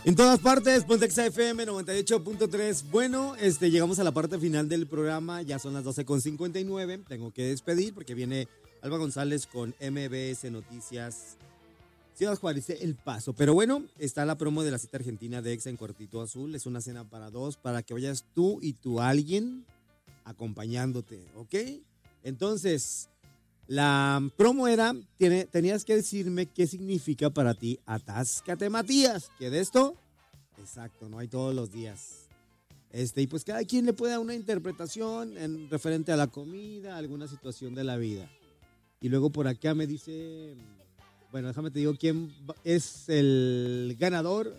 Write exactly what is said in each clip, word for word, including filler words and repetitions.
En todas partes, Pontexa F M noventa y ocho punto tres. Bueno, este, llegamos a la parte final del programa, ya son las doce con cincuenta y nueve. Tengo que despedir porque viene Alba González con M B S Noticias Ciudad Juárez, El Paso. Pero bueno, está la promo de la cita argentina de Exa en Cuartito Azul. Es una cena para dos, para que vayas tú y tu alguien acompañándote, ¿ok? Entonces, la promo era, tiene, tenías que decirme qué significa para ti Atáscate Matías. ¿Qué de esto? Exacto, no hay todos los días. Este, y pues cada quien le puede dar una interpretación en referente a la comida, a alguna situación de la vida. Y luego por acá me dice, bueno, déjame te digo quién es el ganador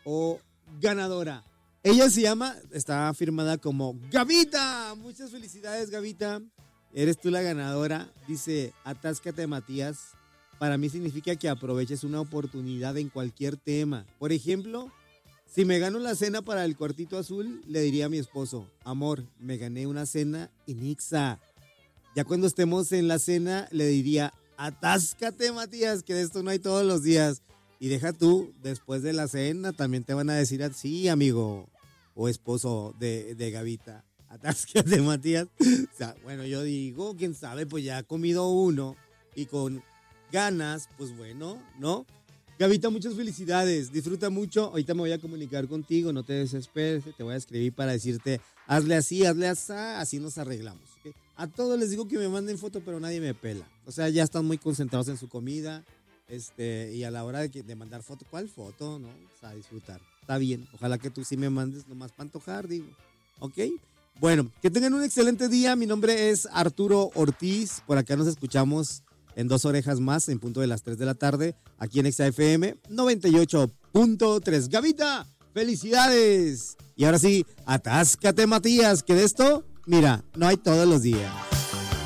o ganadora. Ella se llama, está firmada como Gavita. Muchas felicidades, Gavita. Eres tú la ganadora. Dice, Atáscate Matías. Para mí significa que aproveches una oportunidad en cualquier tema. Por ejemplo, si me gano la cena para el Cuartito Azul, le diría a mi esposo, amor, me gané una cena en Ixa. Ya cuando estemos en la cena, le diría, atáscate Matías, que de esto no hay todos los días. Y deja tú, después de la cena, también te van a decir así, amigo o esposo de, de Gavita. Atáscate Matías. O sea, bueno, yo digo, quién sabe, pues ya ha comido uno y con ganas, pues bueno, ¿no? Gavita, muchas felicidades, disfruta mucho. Ahorita me voy a comunicar contigo, no te desesperes, te voy a escribir para decirte, hazle así, hazle así, así nos arreglamos, ¿okay? A todos les digo que me manden foto, pero nadie me pela. O sea, ya están muy concentrados en su comida, este, y a la hora de, que, de mandar foto, ¿cuál foto? ¿No? O sea, disfrutar. Está bien, ojalá que tú sí me mandes nomás para antojar, digo, ¿ok? Bueno, que tengan un excelente día. Mi nombre es Arturo Ortiz. Por acá nos escuchamos en dos orejas más, en punto de las tres de la tarde, aquí en Exa F M noventa y ocho punto tres. Gavita, felicidades. Y ahora sí, atáscate Matías, que de esto, mira, no hay todos los días.